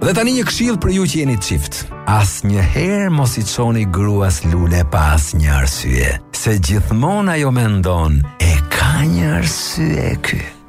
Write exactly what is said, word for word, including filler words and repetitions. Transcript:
Dhe tani një këshill për ju që jeni çift. Asnjëherë mos i çoni gruas lule pa asnjë arsye, se gjithmonë ajo mendon e ka një arsye ky.